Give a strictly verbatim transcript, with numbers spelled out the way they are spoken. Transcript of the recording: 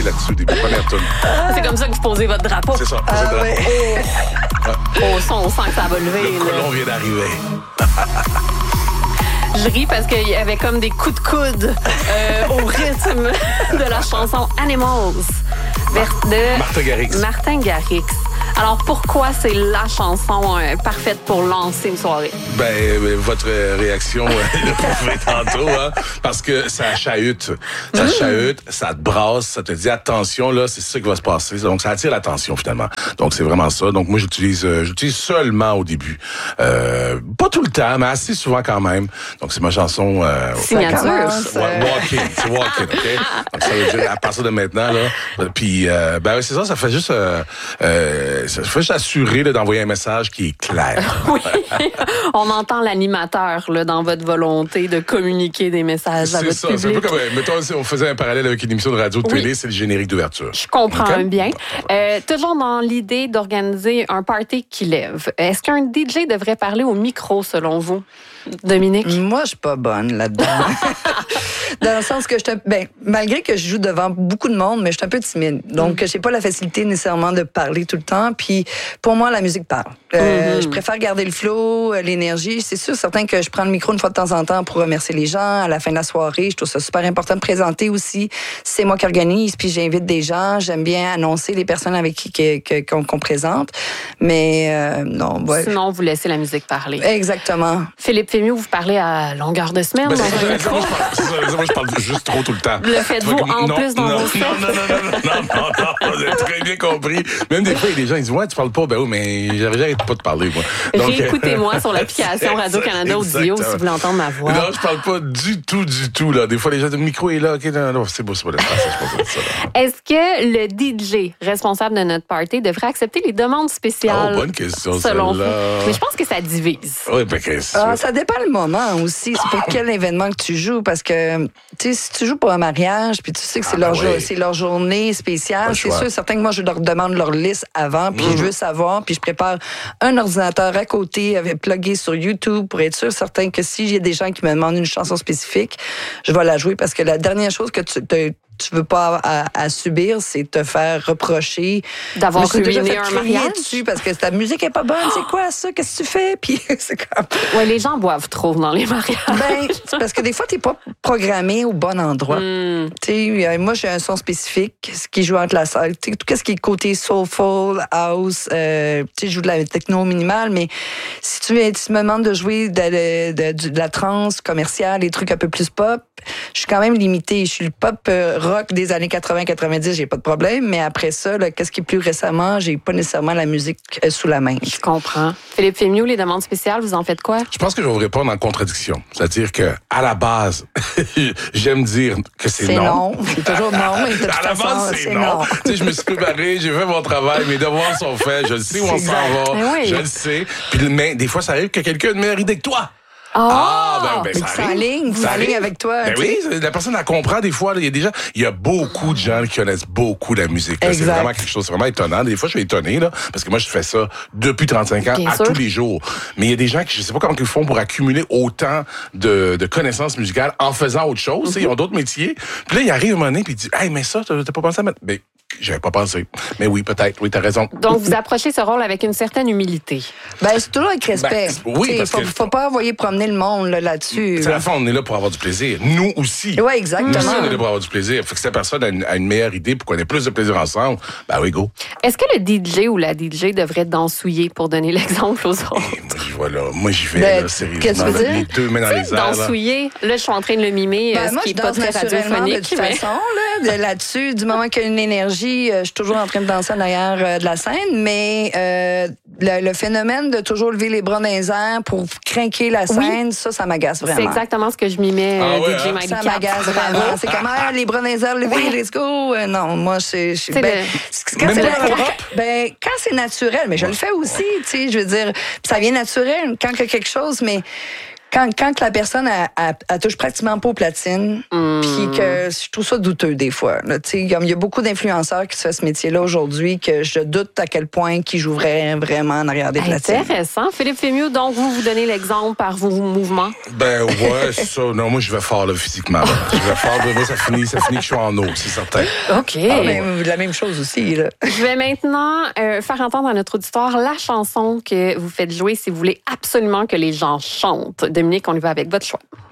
là-dessus, des premières tunes. C'est comme ça que vous posez votre drapeau. C'est ça, Ah, c'est le drapeau. Ouais. Au son, on sent que ça va lever. Le colon vient d'arriver. Je ris parce qu'il y avait comme des coups de coude euh, au rythme de la chanson Animals de Martin Garrix. Martin Garrix. Alors, pourquoi c'est la chanson euh, parfaite pour lancer une soirée? Ben, ben votre réaction, euh, l'a prouvé tantôt, hein, parce que ça chahute. Ça mmh. chahute, ça te brasse, ça te dit attention, là, c'est ça qui va se passer. Donc, ça attire l'attention, finalement. Donc, c'est vraiment ça. Donc, moi, j'utilise euh, j'utilise seulement au début. Euh, pas tout le temps, mais assez souvent quand même. Donc, c'est ma chanson... Euh, signature. Walk-in, c'est walk-in, OK? Donc, ça veut dire, à partir de maintenant, là, puis, euh, ben, c'est ça, ça fait juste... Euh, euh, ça fait juste assurer là, d'envoyer un message qui est clair. Oui, on entend l'animateur là, dans votre volonté de communiquer des messages à votre ça, public. C'est ça, c'est un peu comme, mettons, si on faisait un parallèle avec une émission de radio de oui. télé, c'est le générique d'ouverture. Je comprends okay? bien. Euh, toujours dans l'idée d'organiser un party qui lève, est-ce qu'un D J devrait parler au micro, selon vous, Dominique? Moi, je suis pas bonne là-dedans. Dans le sens que je suis, ben, malgré que je joue devant beaucoup de monde, mais je suis un peu timide. Donc, mm. j'ai pas la facilité nécessairement de parler tout le temps. Puis, pour moi, la musique parle. Euh, mm-hmm. Je préfère garder le flow, l'énergie. C'est sûr, certain que je prends le micro une fois de temps en temps pour remercier les gens à la fin de la soirée. Je trouve ça super important de présenter aussi. C'est moi qui organise, puis j'invite des gens. J'aime bien annoncer les personnes avec qui que, que, qu'on, qu'on présente. Mais euh, non, ouais. Sinon, vous laissez la musique parler. Exactement. Philippe Fémieux, vous parlez à longueur de semaine. Ben, dans c'est, un ça, moi, je parle, moi, je parle juste trop tout le temps. Le faites-vous en non, plus dans non, vos sets? Non, non, non, non, non, non, non, non, vous avez très bien compris. Même des fois, il y a des gens, ils disent, ouais, tu parles pas. Ben oui, mais j'avais j'arrête pas de parler, moi. Donc, réécoutez-moi sur l'application Radio-Canada Audio si vous voulez entendre ma voix. Non, je parle pas du tout, du tout, là. Des fois, les gens, le micro est là, ok, non, non, c'est beau, c'est pas le français, je pense ça. Est-ce que le D J responsable de notre party devrait accepter les demandes spéciales? Oh, bonne question, selon celle-là. vous. Mais je pense que ça divise. Oui, ben, qu'est-ce ah, ça dépend le moment aussi. C'est pour quel événement que tu joues. Parce que, tu sais, si tu joues pour un mariage, puis tu sais que c'est, ah, leur, oui. jo- c'est leur journée spéciale, c'est sûr, certain que moi, je leur demande leur liste avant, puis mmh. je veux savoir, puis je prépare un ordinateur à côté, avec plugué sur YouTube, pour être sûr, certain que si j'ai des gens qui me demandent une chanson spécifique, je vais la jouer, parce que la dernière chose que tu te tu veux pas à, à subir, c'est te faire reprocher d'avoir ruiné un mariage dessus parce que ta musique est pas bonne. Oh! C'est quoi ça? Qu'est-ce que tu fais? Puis c'est comme... Ouais, les gens boivent trop dans les mariages. Ben, c'est parce que des fois, t'es pas programmé au bon endroit. Mm. Tu sais, moi, j'ai un son spécifique, ce qui joue entre la salle. Tu sais, tout ce qui est côté soulful, house, euh, tu sais, je joue de la techno minimale, mais si tu, tu me demandes de jouer de, de, de, de la trance commerciale, des trucs un peu plus pop, je suis quand même limitée. Je suis le pop euh, rock des années quatre-vingts quatre-vingt-dix, j'ai pas de problème, mais après ça, là, qu'est-ce qui est plus récemment, j'ai pas nécessairement la musique euh, sous la main. Je comprends. Philippe Fémieux, les demandes spéciales, vous en faites quoi? Je pense que je vais vous répondre en contradiction. C'est-à-dire que, à la base, j'aime dire que c'est, c'est non. non. C'est toujours non. Mais de à la façon, base, c'est, c'est non. non. Tu sais, je me suis préparé, j'ai fait mon travail, mes devoirs sont faits, je le sais où on s'en va, oui. je le sais. Puis, mais des fois, ça arrive que quelqu'un a une meilleure idée que toi. Oh! Ah, ben, ben ça ça aligne, ça aligne avec toi. Ben oui, la personne la comprend des fois. Il y a des gens, il y a beaucoup de gens qui connaissent beaucoup la musique. Là. C'est vraiment quelque chose, c'est vraiment étonnant. Des fois, je suis étonné là, parce que moi, je fais ça depuis trente-cinq ans, Bien à sûr. tous les jours. Mais il y a des gens qui, je sais pas comment ils font pour accumuler autant de, de connaissances musicales en faisant autre chose. Mm-hmm. Ils ont d'autres métiers. Puis là, il arrive un moment donné, puis il dit, hey, mais ça, t'as, t'as pas pensé à mettre. Ben, j'avais pas pensé. Mais oui, peut-être. Oui, t'as raison. Donc, vous approchez ce rôle avec une certaine humilité. Ben, c'est toujours avec respect. Ben, oui, T'sais, parce faut, que... faut pas envoyer promener le monde là, là-dessus. À la fin, on est là pour avoir du plaisir. Nous aussi. Oui, exactement. Nous aussi, on est là pour avoir du plaisir. Fait que si la personne a une, a une meilleure idée pour qu'on ait plus de plaisir ensemble, ben oui, go. Est-ce que le D J ou la D J devrait dansouiller pour donner l'exemple aux autres? Hey, moi, j'y vais là. Moi, j'y vais, ben, là, sérieusement. Qu'est-ce que tu veux dire? Les deux mains dans les airs. Dansouiller. Là. là, je suis en train de le mimer, ben, ce moi, qui je n'est pas danse très radiophonique. De toute mais... façon, là, de, là-dessus, du moment qu'il y a une énergie, je suis toujours en train de danser en arrière euh, de la scène, mais euh, le, le phénomène de toujours lever les bras dans les airs pour craquer la scène, oui. ça, ça m'agace vraiment. C'est exactement ce que je mimais, ah, ouais, D J hein? Mike Ça m'agace vraiment. C'est comme, ah, les bras dans les airs, levés, oui. let's go. Euh, non, moi, je suis... Ben, le... quand, c'est c'est ben, quand c'est naturel, mais je le fais aussi, tu sais, je veux dire, ça vient naturel quand il y a quelque chose, mais... Quand, quand la personne elle, elle, elle touche pratiquement pas aux platines, mm. puis que je trouve ça douteux des fois. Il y a beaucoup d'influenceurs qui se font ce métier-là aujourd'hui que je doute à quel point qu'ils joueraient vraiment en arrière des platines. Intéressant. Philippe Fémieux, donc vous vous donnez l'exemple par vos mouvements. Ben ouais, c'est ça. Non, moi je vais fort là, physiquement. Là. Je vais fort. Moi ça finit, ça finit que je suis en eau, c'est certain. OK. Ah, ben, la même chose aussi. Là. Je vais maintenant euh, faire entendre à notre auditoire la chanson que vous faites jouer si vous voulez absolument que les gens chantent. Dominique, on y va avec votre choix.